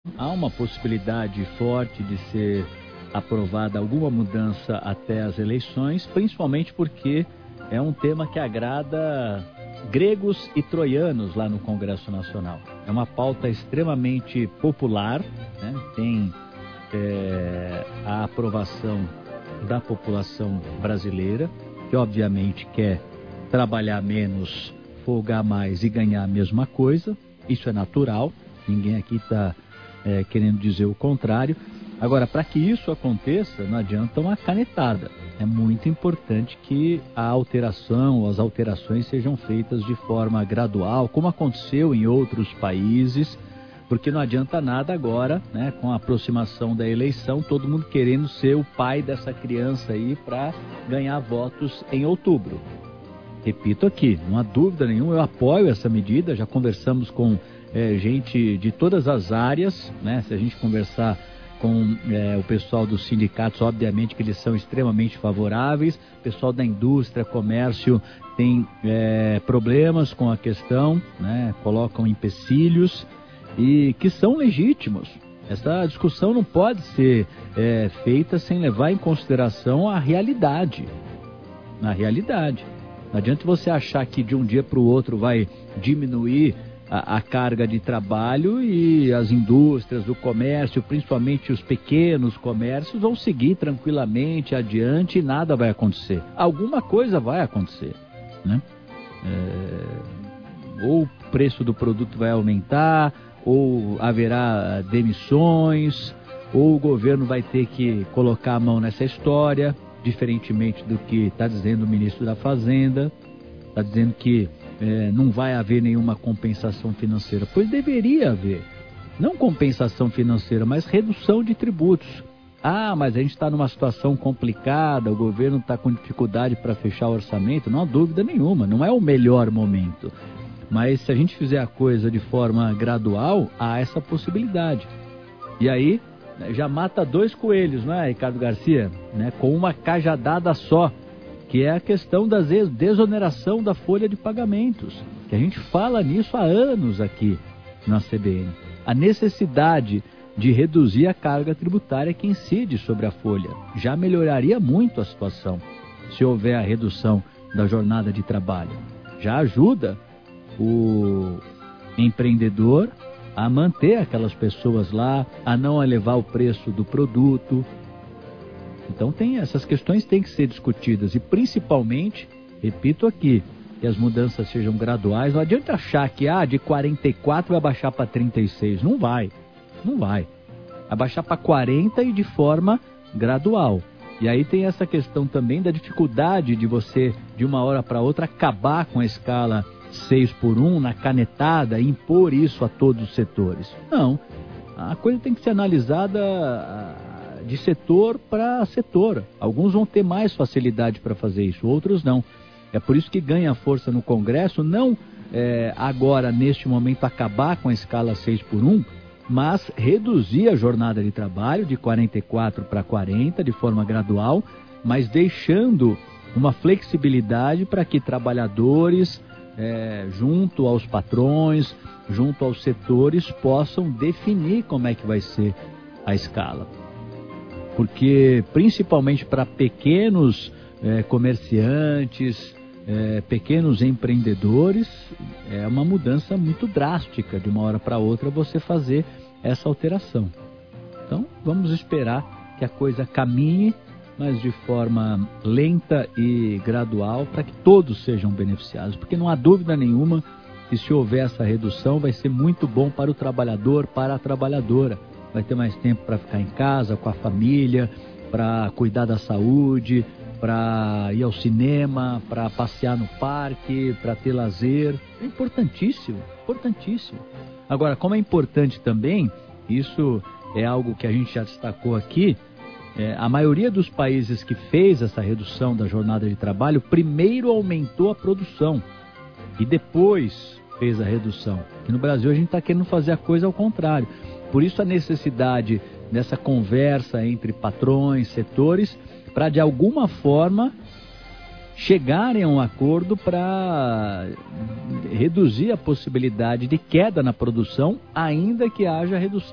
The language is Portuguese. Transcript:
Há uma possibilidade forte de ser aprovada alguma mudança até as eleições, principalmente porque é um tema que agrada gregos e troianos lá no Congresso Nacional. É uma pauta extremamente popular, né? Tem a aprovação da população brasileira, que obviamente quer trabalhar menos, folgar mais e ganhar a mesma coisa. Isso é natural, ninguém aqui está querendo dizer o contrário. Agora, para que isso aconteça, não adianta uma canetada. É muito importante que a alteração, as alterações sejam feitas de forma gradual, como aconteceu em outros países, porque não adianta nada agora, né, com a aproximação da eleição, todo mundo querendo ser o pai dessa criança aí para ganhar votos em outubro. Repito aqui, não há dúvida nenhuma, eu apoio essa medida, já conversamos com gente de todas as áreas, né? Se a gente conversar com o pessoal dos sindicatos, obviamente que eles são extremamente favoráveis, o pessoal da indústria, comércio tem problemas com a questão, né? Colocam empecilhos e que são legítimos. Essa discussão não pode ser feita sem levar em consideração a realidade. Na realidade. Não adianta você achar que de um dia para o outro vai diminuir a carga de trabalho e as indústrias, o comércio, principalmente os pequenos comércios, vão seguir tranquilamente adiante e nada vai acontecer. Alguma coisa vai acontecer, né? Ou o preço do produto vai aumentar, ou haverá demissões, ou o governo vai ter que colocar a mão nessa história, diferentemente do que está dizendo o ministro da Fazenda. Está dizendo que não vai haver nenhuma compensação financeira, pois deveria haver. Não compensação financeira, mas redução de tributos. Ah, mas a gente está numa situação complicada, o governo está com dificuldade para fechar o orçamento, não há dúvida nenhuma, não é o melhor momento. Mas se a gente fizer a coisa de forma gradual, há essa possibilidade. E aí já mata dois coelhos, não é, Ricardo Garcia? Né? Com uma cajadada só, que é a questão da desoneração da folha de pagamentos, que a gente fala nisso há anos aqui na CBN. A necessidade de reduzir a carga tributária que incide sobre a folha já melhoraria muito a situação, se houver a redução da jornada de trabalho. Já ajuda o empreendedor a manter aquelas pessoas lá, a não elevar o preço do produto. Então essas questões têm que ser discutidas e principalmente, repito aqui, que as mudanças sejam graduais. Não adianta achar que de 44 vai baixar para 36. Não vai. Vai baixar para 40 e de forma gradual. E aí tem essa questão também da dificuldade de você, de uma hora para outra, acabar com a escala 6x1 na canetada e impor isso a todos os setores. Não, a coisa tem que ser analisada de setor para setor. Alguns vão ter mais facilidade para fazer isso, outros não. É por isso que ganha força no Congresso, não agora, neste momento, acabar com a escala 6x1, mas reduzir a jornada de trabalho de 44 para 40 de forma gradual, mas deixando uma flexibilidade para que trabalhadores, junto aos patrões, junto aos setores, possam definir como é que vai ser a escala. Porque, principalmente para pequenos comerciantes, pequenos empreendedores, é uma mudança muito drástica, de uma hora para outra, você fazer essa alteração. Então, vamos esperar que a coisa caminhe, mas de forma lenta e gradual, para que todos sejam beneficiados. Porque não há dúvida nenhuma que se houver essa redução, vai ser muito bom para o trabalhador, para a trabalhadora. Vai ter mais tempo para ficar em casa, com a família, para cuidar da saúde, para ir ao cinema, para passear no parque, para ter lazer. É importantíssimo, importantíssimo. Agora, como é importante também, isso é algo que a gente já destacou aqui, a maioria dos países que fez essa redução da jornada de trabalho, primeiro aumentou a produção e depois fez a redução. Aqui no Brasil a gente está querendo fazer a coisa ao contrário. Por isso a necessidade dessa conversa entre patrões, setores, para de alguma forma chegarem a um acordo para reduzir a possibilidade de queda na produção, ainda que haja redução